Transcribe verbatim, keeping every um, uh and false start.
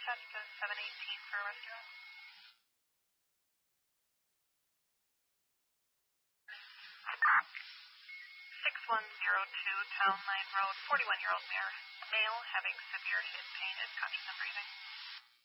dispatch to seven eighteen for a rescue. six one zero two Town Line Road, forty-one-year-old male, male having severe hip pain and conscious and breathing.